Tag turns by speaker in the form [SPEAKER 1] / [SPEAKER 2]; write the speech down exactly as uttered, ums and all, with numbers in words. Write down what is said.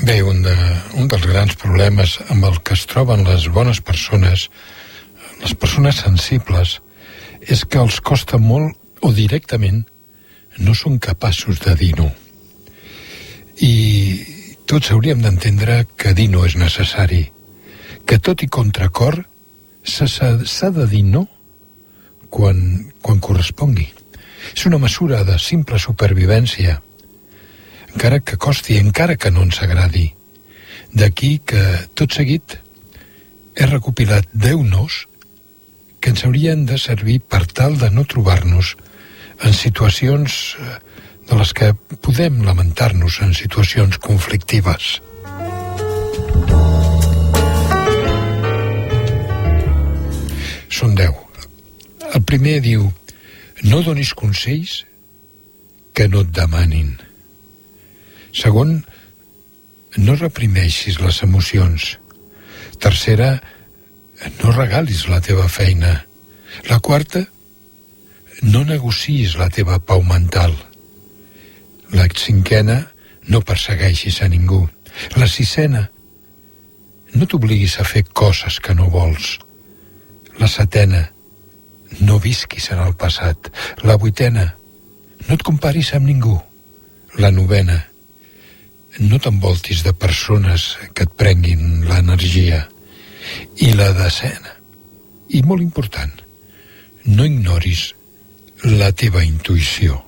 [SPEAKER 1] Bé, un, de, un dels grans problemes amb el que es troben les bones persones, les persones sensibles, és que els costa molt o directament no són capaços de dir no. I tots hauríem d'entendre que dir no és necessari, que tot i contracor s'ha de dir no quan, quan correspongui. És una mesura de simple supervivència, encara que costi, encara que no ens agradi. D'aquí que, tot seguit, he recopilat deu nos que ens haurien de servir per tal de no trobar-nos en situacions de les que podem lamentar-nos, en situacions conflictives. Són deu. El primer diu: no donis consells que no et demanin. Segon, no reprimeixis les emocions. Tercera, no regalis la teva feina. La quarta, no negocis la teva pau mental. La cinquena, no persegueixis a ningú. La sisena, no t'obliguis a fer coses que no vols. La setena, no visquis en el passat. La vuitena, no et comparis amb ningú. La novena, no t'envoltis de persones que et prenguin l'energia. I la desena, i molt important, no ignoris la teva intuïció.